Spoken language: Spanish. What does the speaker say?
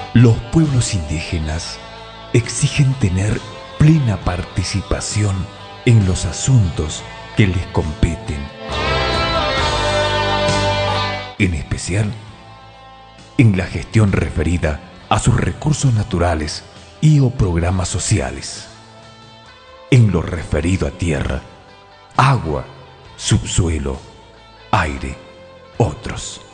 Los pueblos indígenas exigen tener plena participación en los asuntos que les competen, en especial en la gestión referida a sus recursos naturales y o programas sociales, en lo referido a tierra, agua, subsuelo, aire, otros.